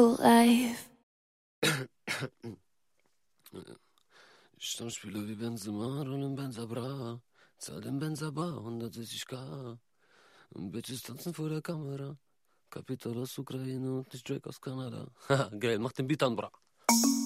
Live. Stammspieler wie Benzema, rollen Benza Bra, zahl den Benza Bar, 160k. Bitches tanzen vor der Kamera, Kapital aus Ukraine und nicht Drake aus Kanada. Haha, geil, mach den Beat an, bra.